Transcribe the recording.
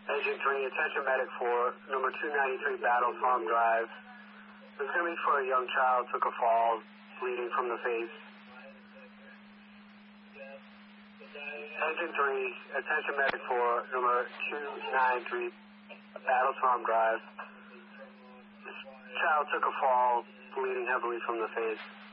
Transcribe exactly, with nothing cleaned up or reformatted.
Engine three, attention medic four, number two ninety-three Battle Farm Drive. This is going to be for a young child, took a fall, bleeding from the face. Engine three, attention medic four, number two ninety-three Battle Farm Drive. This child took a fall, bleeding heavily from the face.